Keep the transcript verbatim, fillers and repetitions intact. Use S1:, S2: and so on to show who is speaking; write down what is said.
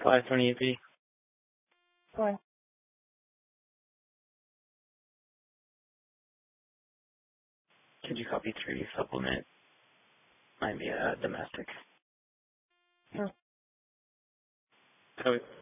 S1: five twenty-eight B.
S2: Go
S1: Could you copy three supplement? Might be a domestic.
S2: Sure.
S1: Copy.